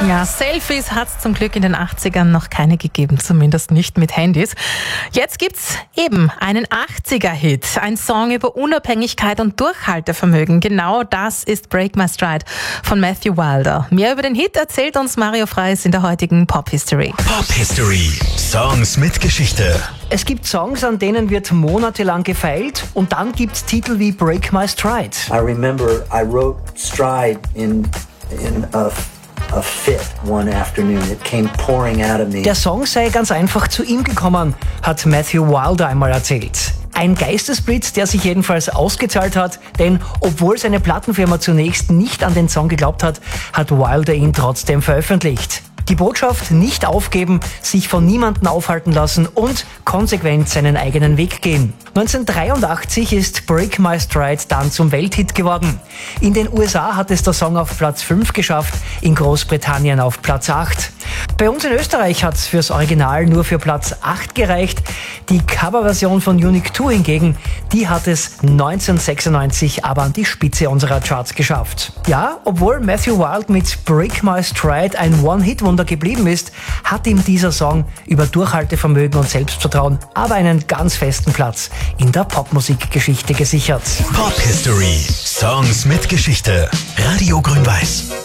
Ja, Selfies hat es zum Glück in den 80ern noch keine gegeben, zumindest nicht mit Handys. Jetzt gibt's eben einen 80er-Hit, ein Song über Unabhängigkeit und Durchhaltevermögen. Genau das ist Break My Stride von Matthew Wilder. Mehr über den Hit erzählt uns Mario Freis in der heutigen Pop History. Pop History. Songs mit Geschichte. Es gibt Songs, an denen wird monatelang gefeilt und dann gibt's Titel wie Break My Stride. I remember I wrote Stride in a fit one afternoon. It came pouring out of me. Der Song sei ganz einfach zu ihm gekommen, hat Matthew Wilder einmal erzählt. Ein Geistesblitz, der sich jedenfalls ausgezahlt hat, denn obwohl seine Plattenfirma zunächst nicht an den Song geglaubt hat, hat Wilder ihn trotzdem veröffentlicht. Die Botschaft: nicht aufgeben, sich von niemandem aufhalten lassen und konsequent seinen eigenen Weg gehen. 1983 ist Break My Stride dann zum Welthit geworden. In den USA hat es der Song auf Platz 5 geschafft, in Großbritannien auf Platz 8. Bei uns in Österreich hat es fürs Original nur für Platz 8 gereicht. Die Coverversion von Unique 2 hingegen, die hat es 1996 aber an die Spitze unserer Charts geschafft. Ja, obwohl Matthew Wilder mit Break My Stride ein One-Hit-Wunder geblieben ist, hat ihm dieser Song über Durchhaltevermögen und Selbstvertrauen aber einen ganz festen Platz in der Popmusikgeschichte gesichert. Pop History. Songs mit Geschichte. Radio Grün-Weiß.